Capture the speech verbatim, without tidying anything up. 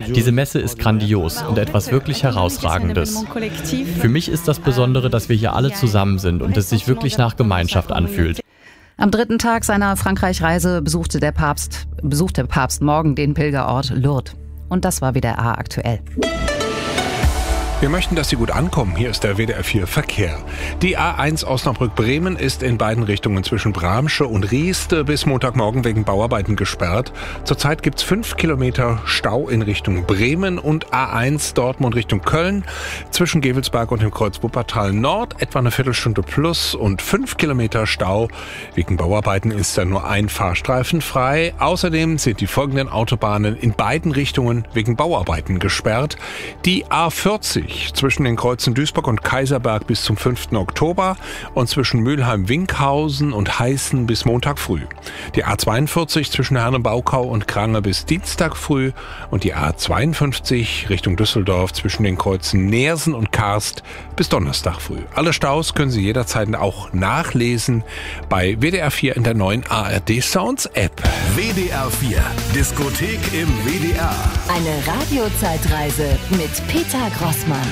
Diese Messe ist grandios und etwas wirklich Herausragendes. Für mich ist das Besondere, dass wir hier alle zusammen sind und es sich wirklich nach Gemeinschaft anfühlt. Am dritten Tag seiner Frankreich-Reise besuchte der Papst, besuchte Papst morgen den Pilgerort Lourdes. Und das war W D R aktuell. Wir möchten, dass Sie gut ankommen. Hier ist der W D R vier Verkehr. Die A eins Osnabrück-Bremen ist in beiden Richtungen zwischen Bramsche und Rieste bis Montagmorgen wegen Bauarbeiten gesperrt. Zurzeit gibt es fünf Kilometer Stau in Richtung Bremen und A eins Dortmund Richtung Köln. Zwischen Gevelsberg und dem Kreuz Wuppertal Nord etwa eine Viertelstunde plus und fünf Kilometer Stau. Wegen Bauarbeiten ist da nur ein Fahrstreifen frei. Außerdem sind die folgenden Autobahnen in beiden Richtungen wegen Bauarbeiten gesperrt. Die A vierzig zwischen den Kreuzen Duisburg und Kaiserberg bis zum fünften Oktober und zwischen Mülheim-Winkhausen und Heißen bis Montag früh. Die A zweiundvierzig zwischen Herne-Baukau und Krange bis Dienstag früh und die A zweiundfünfzig Richtung Düsseldorf zwischen den Kreuzen Neersen und Karst bis Donnerstag früh. Alle Staus können Sie jederzeit auch nachlesen bei W D R vier in der neuen A R D Sounds App. W D R vier Diskothek im W D R. Eine Radiozeitreise mit Peter Grossmann.